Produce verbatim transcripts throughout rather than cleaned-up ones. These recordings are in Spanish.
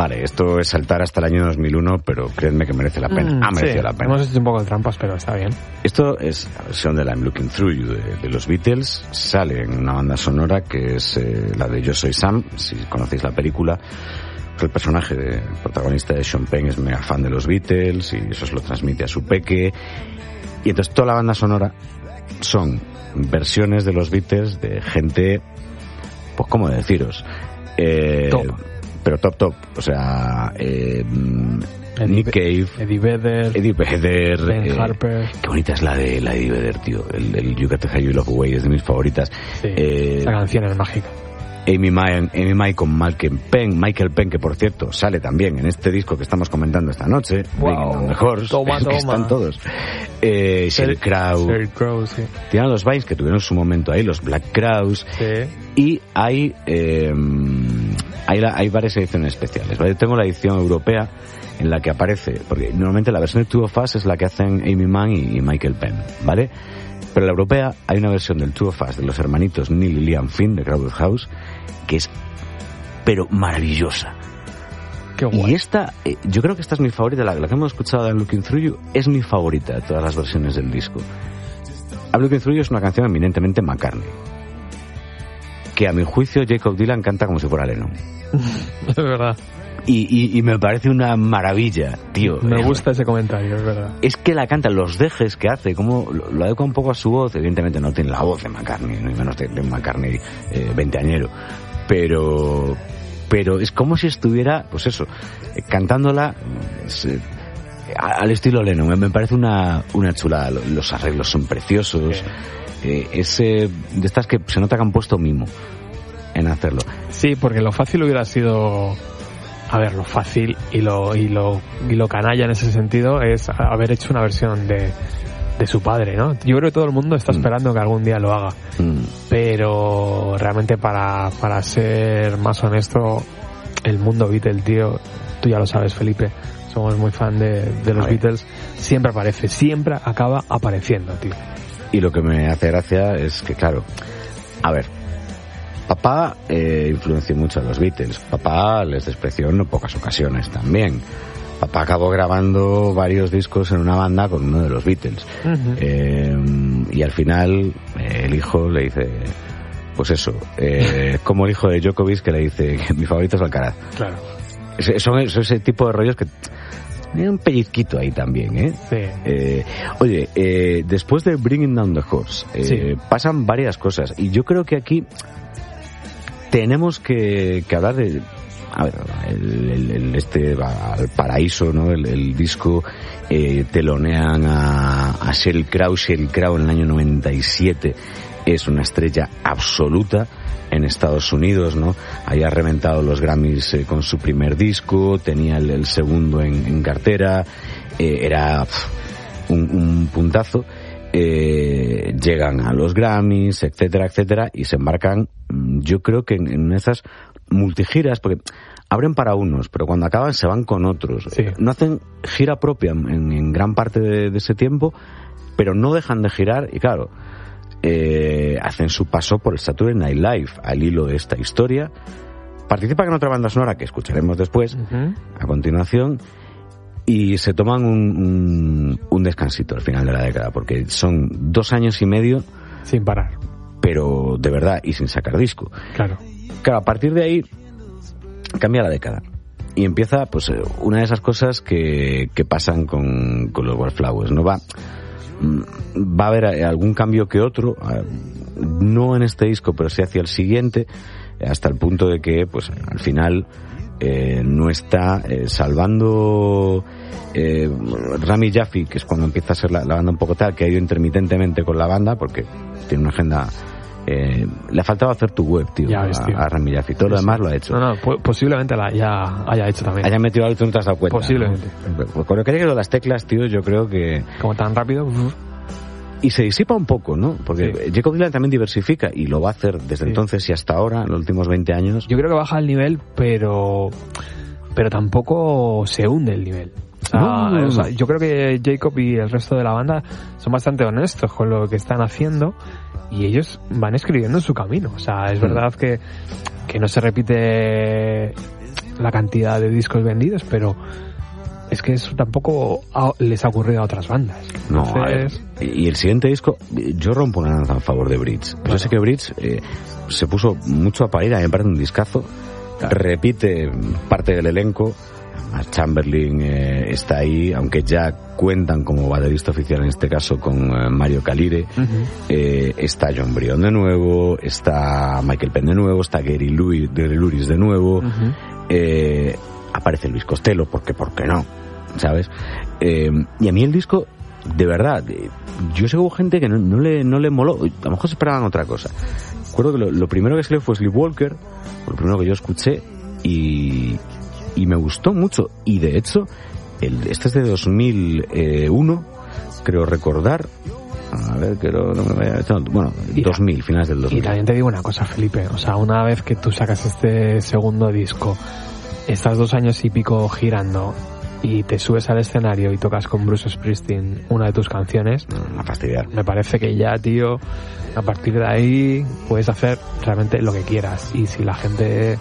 Vale, esto es saltar hasta el año dos mil uno, pero créanme que merece la pena. Mm, ha merecido sí, la pena. Hemos hecho un poco de trampas, pero está bien. Esto es la versión de la I'm Looking Through You de, de los Beatles. Sale en una banda sonora que es eh, la de Yo Soy Sam, si conocéis la película. El personaje de, el protagonista de Sean Penn es mega fan de los Beatles y eso se lo transmite a su peque. Y entonces toda la banda sonora son versiones de los Beatles de gente, pues cómo deciros, eh, top. pero top top, o sea, eh, Nick Cave, Eddie Vedder, Eddie Vedder, Ben eh, Harper. Qué bonita es la de la de Eddie Vedder, tío, el, el You Got to Have Your Love Away es de mis favoritas. Sí, eh, esa canción es mágica. Amy May, Amy May con Michael Penn, Michael Penn, que por cierto sale también en este disco que estamos comentando esta noche, wow. mejor, toma, que toma. están todos. Eh, Sheryl Crow, Sheryl Crow, sí. tienen los Vines que tuvieron su momento ahí, los Black Crowes, Sí. y hay, eh, hay, la, hay varias ediciones especiales, ¿vale? Tengo la edición europea en la que aparece, porque normalmente la versión de Two of Us es la que hacen Amy Mann y, y Michael Penn, ¿vale? Pero en la europea hay una versión del Two of Us de los hermanitos Neil y Liam Finn de Crowded House que es pero maravillosa. Qué guay. Y esta, eh, yo creo que esta es mi favorita, la, la que hemos escuchado de I'm Looking Through You es mi favorita de todas las versiones del disco. I'm Looking Through You es una canción eminentemente McCartney, que a mi juicio Jacob Dylan canta como si fuera Lennon. Es verdad. Y, y, y me parece una maravilla, tío. Me gusta ese comentario, es verdad. Es que la canta, los dejes que hace, como lo, lo adecua un poco a su voz. Evidentemente no tiene la voz de McCartney, ni menos de, de un McCartney eh, veinteañero. Pero, pero es como si estuviera, pues eso, eh, cantándola es, eh, al estilo Lennon. Me parece una, una chulada. Los arreglos son preciosos. Eh, es eh, de estas que se nota que han puesto mimo en hacerlo. Sí, porque lo fácil hubiera sido... A ver, lo fácil y lo y lo y lo canalla en ese sentido es haber hecho una versión de, de su padre, ¿no? Yo creo que todo el mundo está esperando mm. que algún día lo haga. Mm. Pero realmente para, para ser más honesto, el mundo Beatle, tío, tú ya lo sabes, Felipe, somos muy fan de, de los Beatles, siempre aparece, siempre acaba apareciendo, tío. Y lo que me hace gracia es que, claro, a ver, papá eh, influenció mucho a los Beatles. Papá les despreció en no pocas ocasiones también. Papá acabó grabando varios discos en una banda con uno de los Beatles. Uh-huh. Eh, y al final eh, el hijo le dice, pues eso, eh, como el hijo de Djokovic que le dice que mi favorito es Alcaraz. Claro. Es, son, son ese tipo de rollos que... Hay un pellizquito ahí también, ¿eh? Sí. eh oye, eh, después de Bringing Down the Horse, eh, sí. pasan varias cosas. Y yo creo que aquí... tenemos que, que hablar de, a ver, el, el, el este al paraíso, ¿no? El, el disco eh, telonean a, a Sheryl Crow. Sheryl Crow en el año noventa y siete es una estrella absoluta en Estados Unidos, ¿no? Había reventado los Grammys eh, con su primer disco, tenía el, el segundo en, en cartera, eh, era pff, un, un puntazo. Eh, llegan a los Grammys, etcétera, etcétera, y se embarcan, yo creo que en, en esas multigiras, porque abren para unos, pero cuando acaban se van con otros. Sí. No hacen gira propia en, en gran parte de, de ese tiempo, pero no dejan de girar, y claro, eh, hacen su paso por el Saturday Night Live al hilo de esta historia. Participan en otra banda sonora que escucharemos después, uh-huh. a continuación. Y se toman un, un, un descansito al final de la década, porque son dos años y medio... Sin parar. Pero de verdad, y sin sacar disco. Claro. Claro, a partir de ahí cambia la década. Y empieza, pues, una de esas cosas que, que pasan con, con los Wallflowers, ¿no? Va, va a haber algún cambio que otro, no en este disco, pero sí hacia el siguiente, hasta el punto de que, pues, al final... Eh, no está eh, salvando eh, Rami Jaffee, que es cuando empieza a ser la, la banda un poco tal, que ha ido intermitentemente con la banda porque tiene una agenda. Eh, le ha faltado hacer tu web, tío, ves, tío. A, a Rami Jaffee. Todo sí, lo demás sí. lo ha hecho. No, no, posiblemente la ya haya hecho también. Haya metido algo y tú no te has dado cuenta. Posiblemente. ¿no? Con lo que haya quedado las teclas, tío, yo creo que. Como tan rápido. Y se disipa un poco, ¿no? Porque sí. Jacob Dylan también diversifica y lo va a hacer desde sí. entonces y hasta ahora, en los últimos veinte años. Yo creo que baja el nivel, pero pero tampoco se hunde el nivel. O sea, no, no, no. O sea, yo creo que Jacob y el resto de la banda son bastante honestos con lo que están haciendo y ellos van escribiendo su camino. O sea, es mm. verdad que, que no se repite la cantidad de discos vendidos, pero es que eso tampoco ha, les ha ocurrido a otras bandas. No, Entonces... a ver, y el siguiente disco, yo rompo una lanza en favor de Bridge. Bueno. Yo sé que Bridge eh, se puso mucho a parir, a mí me parece un discazo, claro. Repite parte del elenco. Chamberlain eh, está ahí, aunque ya cuentan como baterista oficial en este caso con eh, Mario Calire. Uh-huh. eh, está John Brion de nuevo, está Michael Penn de nuevo, está Gary Louis, Gary Louis de nuevo. Uh-huh. eh, aparece Luis Costello, porque por qué no, ¿sabes? Eh, y a mí el disco, de verdad, eh, yo sé que hubo gente que no, no le no le moló, a lo mejor se esperaban otra cosa. Recuerdo que lo, lo primero que salió fue Sleepwalker, lo primero que yo escuché, y y me gustó mucho, y de hecho el, este es de dos mil uno, creo recordar, a ver que lo, no me vaya, bueno, y dos mil, finales del dos mil. Y también te digo una cosa, Felipe, o sea, una vez que tú sacas este segundo disco, estás dos años y pico girando y te subes al escenario y tocas con Bruce Springsteen una de tus canciones, a fastidiar. Me parece que ya, tío, a partir de ahí puedes hacer realmente lo que quieras, y si la gente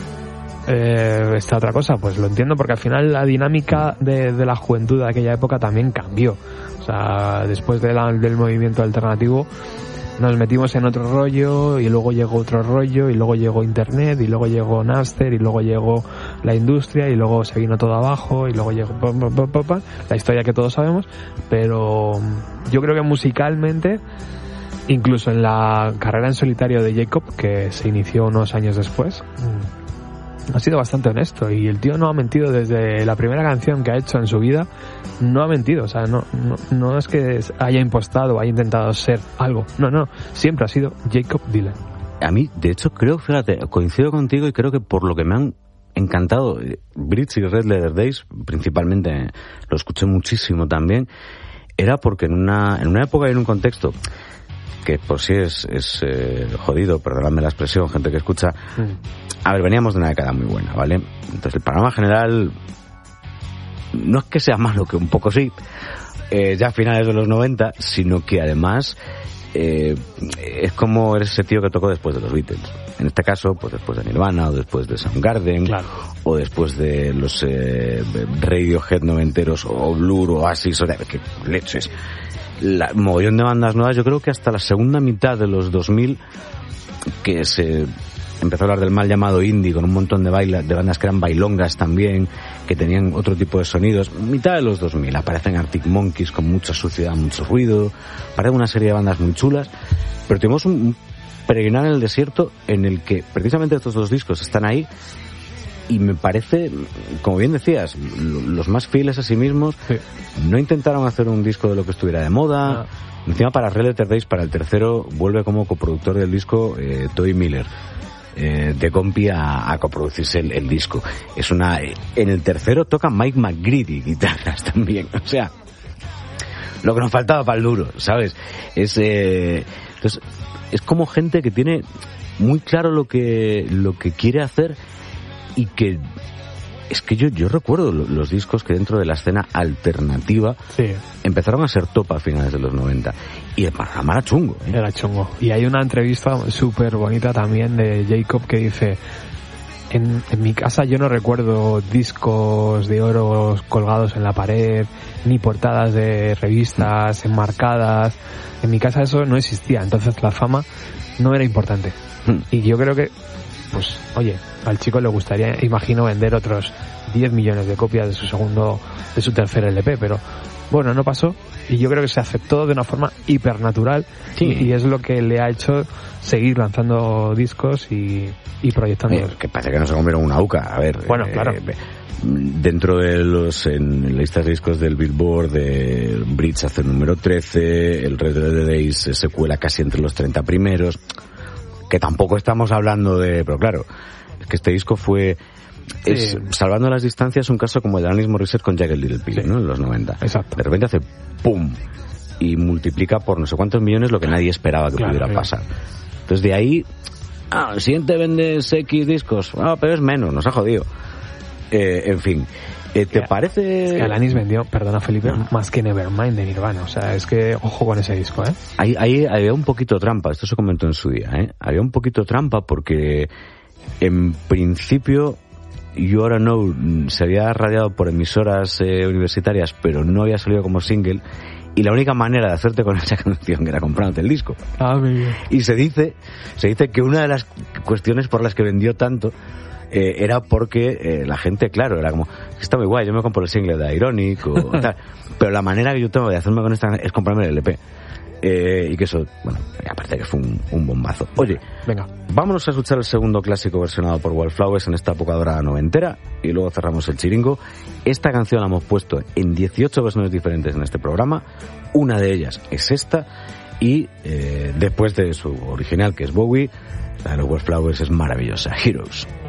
Eh, esta otra cosa, pues lo entiendo, porque al final la dinámica de, de la juventud de aquella época también cambió. O sea, después de la, del movimiento alternativo nos metimos en otro rollo, y luego llegó otro rollo, y luego llegó internet, y luego llegó Napster, y luego llegó la industria, y luego se vino todo abajo, y luego llegó pa, pa, pa, pa, la historia que todos sabemos. Pero yo creo que musicalmente, incluso en la carrera en solitario de Jacob, que se inició unos años después, ha sido bastante honesto, y el tío no ha mentido desde la primera canción que ha hecho en su vida. No ha mentido, o sea, no, no, no es que haya impostado o haya intentado ser algo, no, no, siempre ha sido Jacob Dylan. A mí, de hecho, creo, fíjate, coincido contigo, y creo que por lo que me han encantado Bridge y Red Leather Days, principalmente lo escuché muchísimo también, era porque en una, en una época y en un contexto que por sí es, es eh, jodido, perdonadme la expresión, gente que escucha. Mm. A ver, veníamos de una década muy buena, ¿vale? Entonces el panorama general no es que sea malo, que un poco sí, eh, ya a finales de los noventa, sino que además eh, es como ese tío que tocó después de los Beatles. En este caso, pues después de Nirvana, o después de Soundgarden, claro, o después de los eh, Radiohead noventeros, o Blur, o Oasis, o que leches. La mogollón de bandas nuevas, yo creo que hasta la segunda mitad de los dos mil, que se empezó a hablar del mal llamado indie, con un montón de, baila, de bandas que eran bailongas también, que tenían otro tipo de sonidos. Mitad de los dos mil aparecen Arctic Monkeys con mucha suciedad, mucho ruido, aparecen una serie de bandas muy chulas, pero tenemos un, un peregrinar en el desierto en el que precisamente estos dos discos están ahí. Y me parece, como bien decías, los más fieles a sí mismos, sí. No intentaron hacer un disco de lo que estuviera de moda. No. Encima, para Red Letter Days, para el tercero, vuelve como coproductor del disco eh, Toby Miller, eh, de compi a, a coproducirse el, el disco. Es una, en el tercero toca Mike McGreedy guitarras también, o sea, lo que nos faltaba para el duro, ¿sabes? Es, eh, entonces, es como gente que tiene muy claro lo que, lo que quiere hacer. Y que es que yo yo recuerdo los discos que dentro de la escena alternativa, sí, empezaron a ser top a finales de los noventa, y el panorama era chungo, ¿eh? Era chungo. Y hay una entrevista súper bonita también de Jacob que dice: en, en mi casa yo no recuerdo discos de oro colgados en la pared, ni portadas de revistas enmarcadas. En mi casa eso no existía, entonces la fama no era importante. Mm. Y yo creo que, pues, oye, al chico le gustaría, imagino, vender otros diez millones de copias de su segundo, de su tercer L P, pero bueno, no pasó, y yo creo que se aceptó de una forma hipernatural, sí, y, y es lo que le ha hecho seguir lanzando discos y, y proyectándolos. Eh, que parece que no se convirtió en una uca, a ver. Bueno, eh, claro. Eh, dentro de los, en, en listas de discos del Billboard, de Bridge hace el número trece, el Red Leather Days se cuela casi entre los treinta primeros, que tampoco estamos hablando de, pero claro, es que este disco fue, sí, es, salvando las distancias, un caso como el de Alanis Morissette con Jagged Little Pill, sí, ¿no? En los noventa. Exacto. De repente hace ¡pum! Y multiplica por no sé cuántos millones lo que nadie esperaba que, claro, pudiera, claro, pasar. Entonces de ahí, ah, el siguiente vendes X discos, ah, pero es menos, nos ha jodido. Eh, en fin, eh, ¿te que, parece...? Es que Alanis vendió, perdona Felipe, no, más que Nevermind de Nirvana, o sea, es que ojo con ese disco, ¿eh? Ahí, ahí había un poquito trampa, esto se comentó en su día, ¿eh? Había un poquito trampa porque en principio You Oughta Know se había radiado por emisoras eh, universitarias, pero no había salido como single, y la única manera de hacerte con esa canción era comprándote el disco. Ah, muy bien. Y se dice, se dice que una de las cuestiones por las que vendió tanto eh, era porque eh, la gente, claro, era como, está muy guay, yo me compro el single de Ironic o tal, pero la manera que yo tengo de hacerme con esta es comprarme el L P. Eh, y que eso, bueno, aparte que fue un, un bombazo. Oye, venga, vámonos a escuchar el segundo clásico versionado por Wildflowers en esta época dorada noventera y luego cerramos el chiringo. Esta canción la hemos puesto en dieciocho versiones diferentes en este programa, una de ellas es esta, y eh, después de su original, que es Bowie, la de los Wildflowers es maravillosa, Heroes.